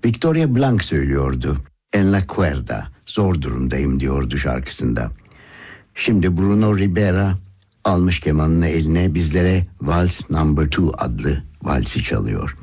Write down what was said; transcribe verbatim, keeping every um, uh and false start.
Victoria Blanc söylüyordu. En la cuerda, zor durumdayım diyordu şarkısında. Şimdi Bruno Ribera almış kemanını eline bizlere Vals Number Two adlı valsi çalıyor.